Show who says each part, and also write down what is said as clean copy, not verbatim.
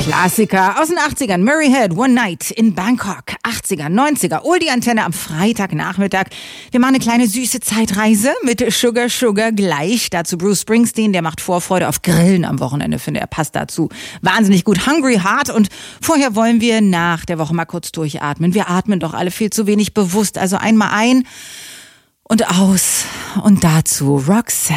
Speaker 1: Klassiker aus den 80ern. Murray Head, One Night in Bangkok. 80er, 90er, Oldie-Antenne am Freitagnachmittag. Wir machen eine kleine süße Zeitreise mit Sugar Sugar gleich. Dazu Bruce Springsteen, der macht Vorfreude auf Grillen am Wochenende. Finde er passt dazu wahnsinnig gut. Hungry Heart. Und vorher wollen wir nach der Woche mal kurz durchatmen. Wir atmen doch alle viel zu wenig bewusst. Also einmal ein und aus. Und dazu Roxette.